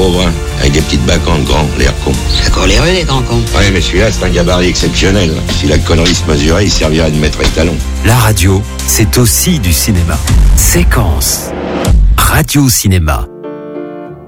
gros brun, avec des petites bacchantes grands, l'air con. C'est encore les rues, les grands cons. Ouais, mais celui-là, c'est un gabarit exceptionnel. Si la connerie se mesurait, il servirait de maître étalon. La radio, c'est aussi du cinéma. Séquence. Radio Cinéma.